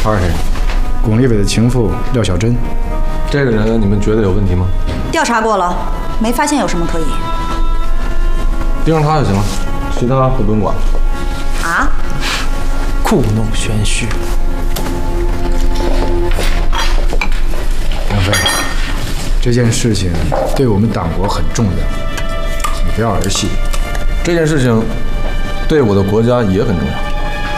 他是谁？巩立伟的情妇廖小珍。 这个人你们觉得有问题吗？ 调查过了，没发现有什么可疑。 盯上他就行了，其他不用管。 啊？ 故弄玄虚。 杨飞，这件事情对我们党国很重要，你不要儿戏。 这件事情对我的国家也很重要。